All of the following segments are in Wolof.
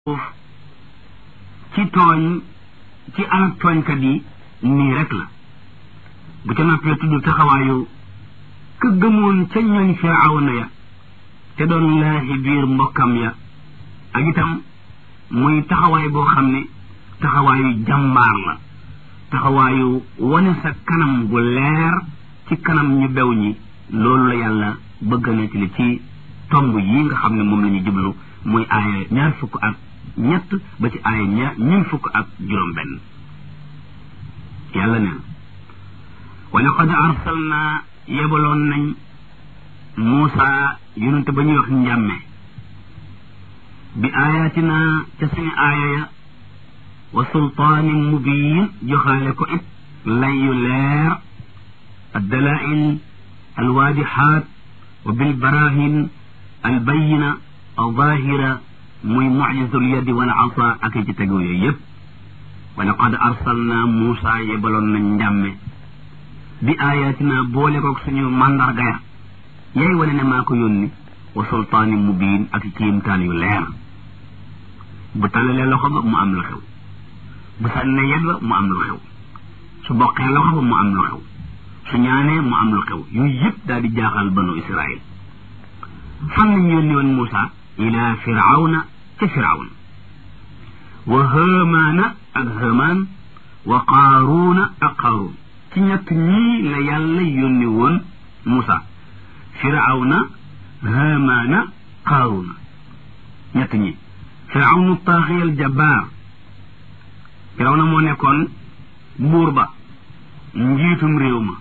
ci tooñ ci alak tooñkat yi nii rek la bu ca noppee tudd taxawaayu ka gëmoon ca ñooñ Firawna ya te doon laahi biir mbokkam ya ak itam muy taxawaay boo xam ne taxawaayu jàmbaar la taxawaayu wane sa kanam gu leer ci kanam ñu bew ñi loolu la yàlla bëgg na ci li ci tomb yi nga xam ne moom la ñu jublu muy aaya ñaar fukk ak ñett ba ci aaya ñeent fukk ak juróom benn yàlla neen wa laqad arsalna yebaloon nañ Muusa yonente ba ñuy wax njàmme bi ayatina ca suñu aaya ya wa sultaanin mubiin joxaale ko it lay yu leer addalail alwaadixaat wa bilbarahin albayina alzahira muy mucjisul yadi wal asa ak ci tegu yooyu yëpp wa laqad arsalna Muusa yebaloon nañ njàmme bi ayatina boole koog suñu mandarga ya yaay wane ne maa ko yónni wa sultaani mubiin ak kiimtaan yu leer bu tàllalee loxo ba mu am lu xew bu sànnee yet ba mu am lu xew su boqee loxo ba mu am lu xew su ñaanee mu am lu xew yooyu yëpp daal di jaaxal banu Israil fan lañ yónni woon Muusa ila firawna ca firawna wa haamaana ak haamaan wa qaaruuna ak qaaruun ci ñett ñii la yàlla yónni woon Muusa firawna haamaana qaaruuna ñett ñi firawnu taaxiyal jabbaar firawna moo nekkoon buur ba njiitum réew ma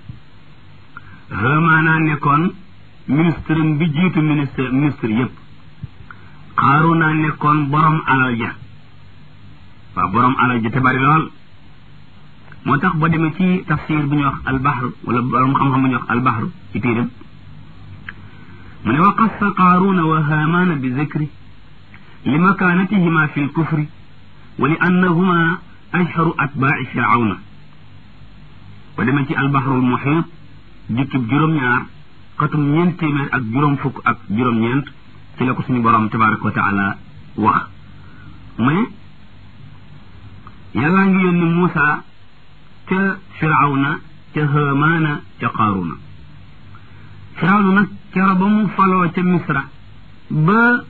haamaana nekkoon ministre bi jiitu ministre yépp qaaruuna nekkoon borom alal ja waaw borom alal ja te bari lool moo tax boo demee ci tafsir bu ñuy wax albahr wala borom xam-xam bu ñuy wax albahr ci téeram mu ne wa qassa qaaruuna wa haamaana bi zikri li makaanatihima fi lkufri wa li annahuma ashharu atbaaci firawna boo demee ci albahrul muhiit jukkib juróom-ñaar xatum ñeent téeméer ak juróom fukk ak juróom-ñeent ci la ko suñu borom tabaraka wa taala wax mu ne yàllaa ngi yónni Muusa ca firawna ca haamaana ca qaaruuna firawna nag kero ba mu faloo ca misra ba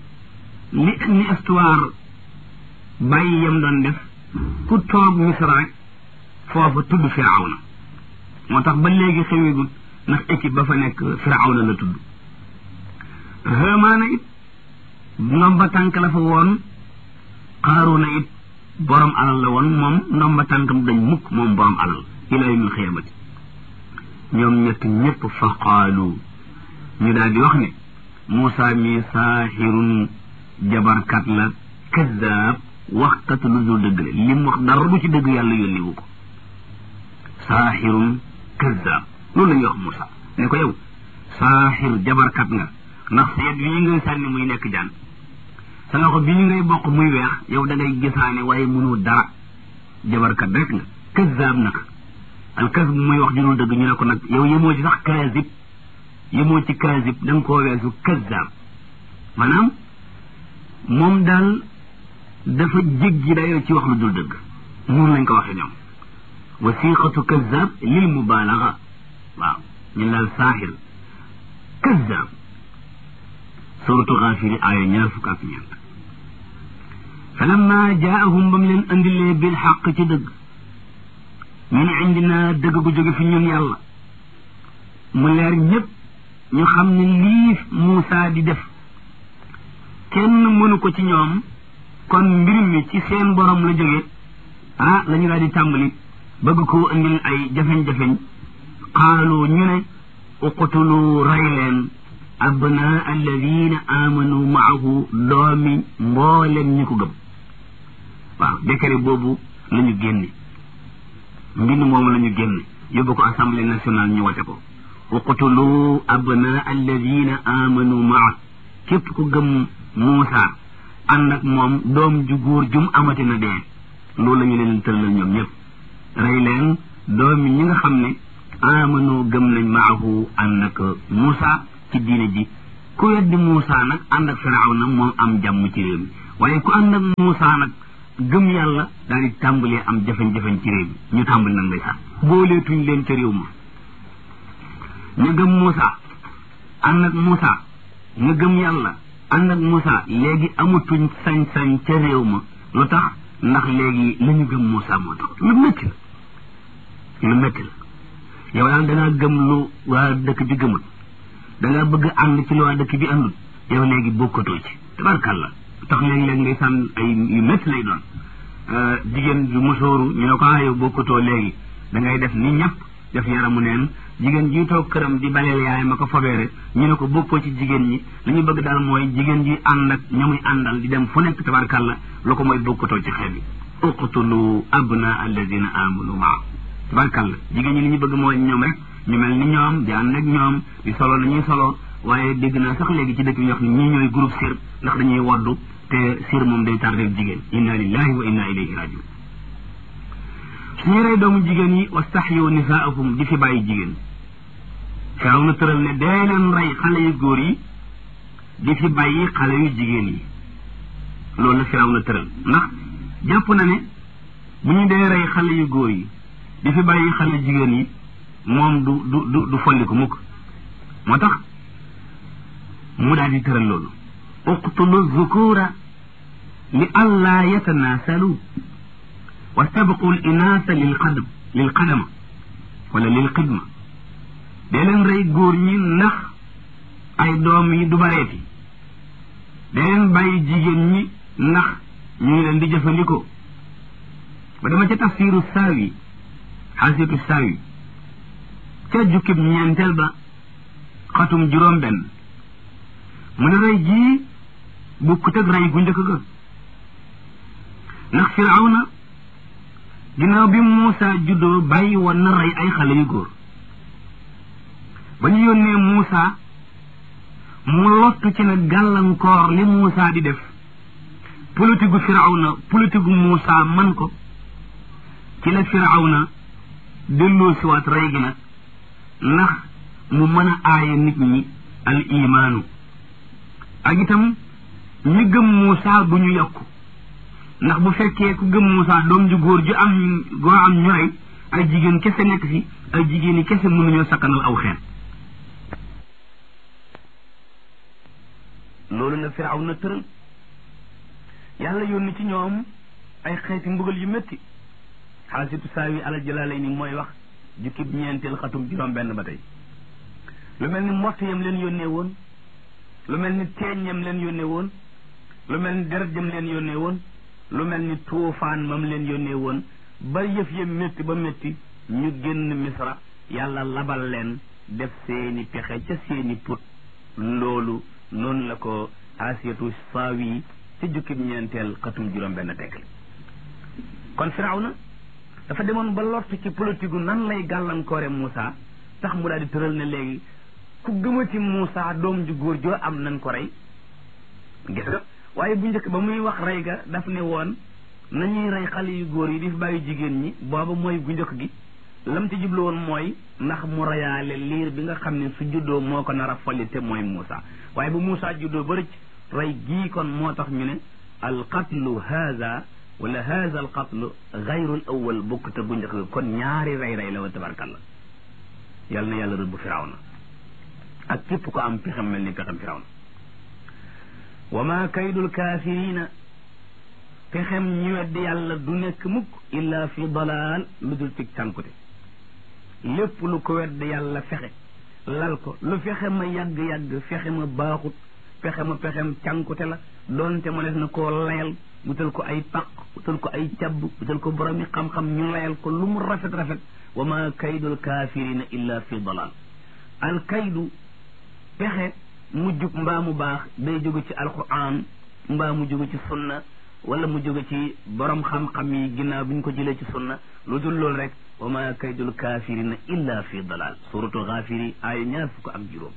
li histoire bàyyi yam doon def ku toog misra rek foofa tudd firawna moo tax ba léegi xewigut ndax équipe ba fa nekk firawna la tudd haamaana it ndomba tànk la fa woon qaaruuna it borom alal la woon moom ndomba tànkam dañ mukk moom borom alal ila yawmil xiyaamati ñoom ñett ñëpp fa qaalu ñu daal di wax ne Muusa mi saaxirun jabarkat la kazaab waxkat lu dul dëgg la li mu wax dara du ci dëgg yàlla yónni wu ko saaxirun kazaab loolu la ñuy wax Muusa ne ko yow saaxir jabarkat nga ndax seet bii ngay sànni muy nekk jaan sa loxo bii ngay bokk muy weex yow da ngay gisaane waaye mënoo dara jabarkat rek nga kazaab nag al kasb muy wax ju dul dëgg ñu ne ko nag yow yemoo ci sax kaazib yemoo ci kaazib da nga koo weesu kazaab maanaam moom daal dafa jéggi dayoo ci wax lu dul dëgg noonu lañ ko waxee ñoom wasiqatu kazaab lil mubaalaga waaw ñu daal saaxir kazaab suratu Gaafir aaya ñaar fukk ak ñeent falamma jaahum bam leen andilee bil xaq ci dëgg min indina dëgg gu jóge fi ñun yàlla mu leer ñëpp ñu xam ne lii Muusa di def kenn mënu ko ci ñoom kon mbir mi ci seen borom la jóge la ñu daal di tàmbali bëgg koo indil ay jafeñ-jafeñ qaalu ñu ne uqtulu rey leen abnaa alladina amanu maahu doomi mboolem ñi ko gëm waaw décret boobu la ñu génne mbind moomu la ñu génne yóbbu ko assemblée nationale ñu wote ko uqtulu abnaa alladina amanu maa képp ku gëm Muusa ànd ak moom doom ju góor jum amati na dee loolu la ñu leen tëllal ñoom ñëpp rey leen doomi ñi nga xam ne amanu gëm nañ maahu ànd ak Muusa ci diine ji ku weddi Muusa nag ànd ak Firawna moom am jàmm ci réew mi waaye ku ànd ak Muusa nag gëm yàlla daal di tàmbalee am jafe-jafe ci réew mi ñu tàmbali nag ndeysaan booleetuñ leen ca réew ma ñu gëm Muusa ànd ak Muusa ñu gëm yàlla ànd ak Muusa léegi amatuñ sañ-sañ ca réew ma lu tax ndax léegi la ñu gëm Muusa moo tax lu métti la yow daal dangaa gëm lu waa dëkk bi gëmul dangaa bëgg ànd ci lu waa dëkk bi àndul yow léegi bokkatoo ci tabarkàlla tax léegi-léeg ngay sànn ay yu métti lay doon jigéen ju musóoru ñu ne ko yow bokkatoo léegi da ngay def ni ñëpp def yaramu neen jigéen ji toog këram di baleel yaay ma ko fobeere ñu ne ko bokkoo ci jigéen ñi li ñu bëgg daal mooy jigéen ji ànd ak ña muy àndal di dem fu nekk tabarkàlla lu ko mooy bokkatoo ci xeet bi uqtulu abna alladina amanu maa tabarkàlla jigéen ñi li ñu bëgg mooy ñoom rek ñu mel ni ñoom di ànd ak ñoom di solo nañuy solo waaye dégg naa sax léegi ci dëkk bi ñu wax ni ñii ñooy groupe sir ndax dañuy waddu te sir moom day tardé jigéen inna lillahi wa inna ilayhi rajiun suñu rey doomu jigéen yi wastaxyu nisaakum di fi bàyyi jigéen firaw na tëral ne dee leen rey xale yu góor yi di fi bàyyi xale yu jigéen yi loolu la firaw na tëral ndax jàpp na ne bu ñu dee rey xale yu góor yi di fi bàyyi xale jigéen yi moom du folliku mukk moo tax mu daal di tëral loolu uqtulu zukura li allaa yatanaasalu wastabqu l inaasa lil qadama wala lil xidma dee leen rey góor ñi ndax ay doom yi du bareeti dee leen bàyyi jigéen ñi ndax ñu ngi leen di jëfandikoo ba dama ca tafsiru saawi xaasiyatu saawi ca jukkib ñeenteel ba xatum juróom benn mu ne rey jii bukkut ak rey gu njëkk ga ndax Firawna ginnaaw bi Muusa juddoo bàyyi woon na rey ay xale yu góor ba ñu yónnee Muusa mu lottu ci nag gàllankoor li Muusa di def politique gu Firawna politique gu Muusa man ko ci la Firawna delloo siwaat rey gi nag ndax mu mën a aaye nit ñi al imaanu ak itam ñi gëm Muusa bu ñu yokku ndax bu fekkee ku gëm Muusa doom ju góor ju am ñu rey ay jigéen kese nekk fi ay jigéen yi kese mënuñoo sakkanal aw xeet loolu na Firawna tëral yàlla yónni ci ñoom ay xeeti mbugal yu métti xaasitu saawi alal jalaalay ni mooy wax jukkib ñeenteel xatum juróom benn ba tey lu mel ni mbott yam leen yónnee woon lu mel ni teeñ yam leen yónnee woon lu mel ni deret yam leen yónnee woon lu mel ni tuufaan mam leen yónnee woon ba yëf ya métti ba métti ñu génn misra yàlla labal leen def seeni pexe ca seeni put loolu noonu la ko asiyatu saawi ci jukkib ñeenteel xatum juróom benn tekkli kon Firawna dafa demoon ba lott ci politique gu nan lay gàllankoore Muusa tax mu daal di tëral ne léegi ku gëmati Muusa doom ju góor joo am nañ ko rey gis nga waaye bu njëkk ba muy wax rey ga daf ne woon nañuy rey xale yu góor yi di fi bàyyi jigéen ñi booba mooy gu njëkk gi lam ci jublu woon mooy ndax mu reyaale liir bi nga xam ne su juddoo moo ko nar a folli te mooy Muusa waaye bu Muusa juddoo ba rëcc rey gii kon moo tax ñu ne al qatlu haza wala haza al qatlu gayrul awal bokkute gu njëkk gi kon ñaari rey la wa tabarkalla yal na yàlla rëbb Firawna ak képp ko am pexem mel ni pexem Firawna wa ma kaydul kaafirina pexem ñu weddi yàlla du nekk mukk illa fi dalaal lu dul tig cànkute lépp lu ko weddi yàlla fexe lal ko lu fexe ma yàgg-yàgg fexe ma baaxut fexe ma pexem cànkute la doonte ma def na koo layal wutal ko ay paq wutal ko ay cabb wutal ko boromi xam-xam ñu layal ko lu mu rafet-rafet wa ma kaydul kaafirina illa fi dalaal al kaydu pexe mu jub mbaa mu baax day jóge ci alquran mbaa mu jóge ci sunna wala mu jóge ci borom xam-xam yi ginnaaw bi ñu ko jëlee ci sunna lu dul loolu rek wa ma kaydul kaafirina illa fi dalal suratu Gaafiri aaya 20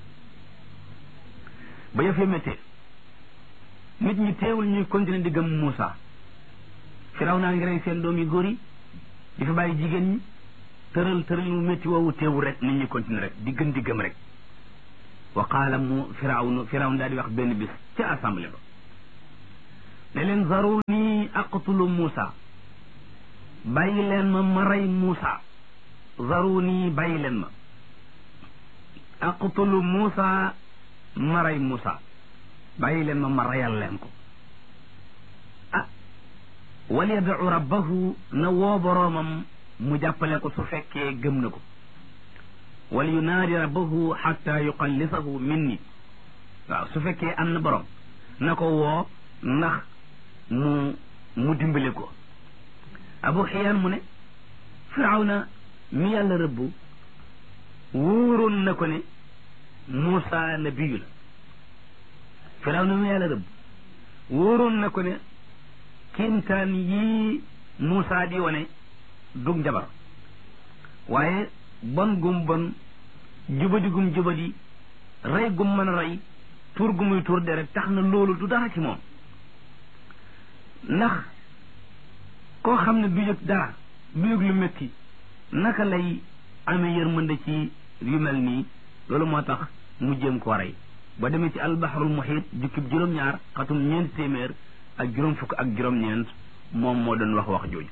ba yëf ya méttee nit ñi teewul ñuy continuer di gëm Muusa Firawna ngi rey seen doom yi góor yi di fa bàyyi jigéen ñi tëral mu métti woowu teewul rek nit ñi continuer rek di gëm rek wa qaala firawna daal di wax benn bis ca assemblée ba ne leen zaruni aqtulu Muusa bàyyi leen ma rey Muusa zaruni bàyyi leen ma aqtulu Muusa ma rey Muusa bàyyi leen ma reyal leen ko wal yad'u rabbahu na woo boroomam mu jàppale ko su fekkee gëm na ko wal yunaadi rabbahu xatta yuqallisahu minni waaw su fekkee am na borom na ko woo ndax mu dimbale ko Abu Xiyaan mu ne Firawna mi yàlla rëbbu wóoroon na ko ne Muusa nabiyu la Firawna mi yàlla rëbbu wóoroon na ko ne kéemtaan yii Muusa di wane dug njabar waaye bon gum bon jubadi gum jubadi rey gum mën a rey tuur gu muy tuur deret tax na loolu du dara ci moom ndax koo xam ne du yëg dara du yëg lu métti naka lay amee yërmande ci yu mel nii loolu moo tax mu jéem koo rey ba demee ci albaharul muhit jukkib juróom-ñaar xatum 400 ak juróom fukk ak juróom-ñeent moom moo doon wax jooju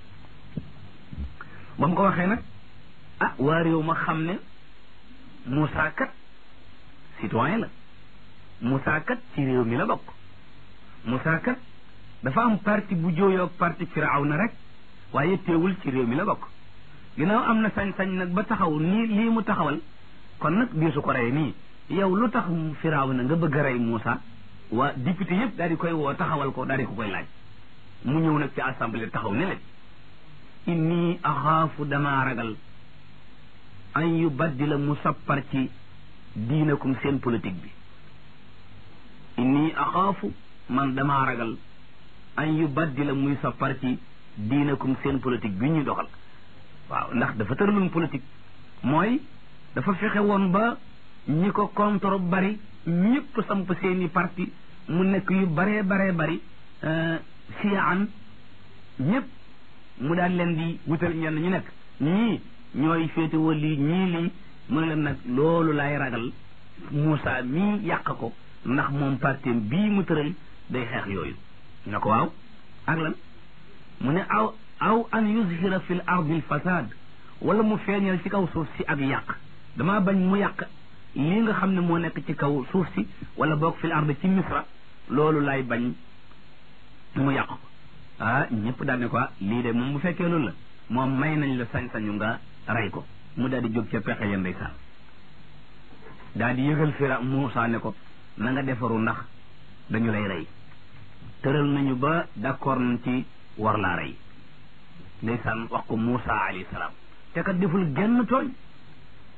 ba mu ko waxee nag waa réew ma xam ne Muusa kat citoyen la Muusa kat ci réew mi la bokk Muusa kat dafa am parti bu jooyoog parti Firawna rek waaye teewul ci réew mi la bokk ginnaaw am na sañ-sañ nag ba taxaw nii lii mu taxawal kon nag biisu ko rey nii yow lu tax Firawna nga bëgg a rey Muusa waa député yëpp daal di koy woo taxawal ko daal di ko koy laaj mu ñëw nag ci assemblée taxaw ne leen inni axaafu damaa ragal an yubaddila mu soppar ci diinakum seen politique bi inni axaafu man damaa ragal an yubaddila muy soppar ci diinakum seen politique bi ñuy doxal waaw ndax dafa tëraloon politique mooy dafa fexe woon ba ñi ko contre bari ñëpp samp seeni parti mu nekk yu baree bari siyaan ñëpp mu daal leen di wutal ñenn ñu nekk ñii ñooy féetewoo lii ñii lii mu ne leen nag loolu laay ragal Muusa mii yàq ko ndax moom parti bii mu tëral day xeex yooyu na ko waaw ak lan mu ne aw an yuzhira fil ardi al fasad wala mu feeñal ci kaw suuf si ak yàq damaa bañ mu yàq lii nga xam ne moo nekk ci kaw suuf si wala boog fil ardi ci misra loolu laay bañ mu yàq ko ñëpp daal ne ko lii de moom bu fekkee loolu la moom may nañ la sañ-sañu nga rey ko mu daal di jóg ca pexe ya ndeysaan daal di yëgal Muusa ne ko na nga defaru ndax dañu lay rey tëral nañu ba d'accord nañ ci war laa rey ndeysaan wax ko Muusa alayhi salaam te kat deful genn tooñ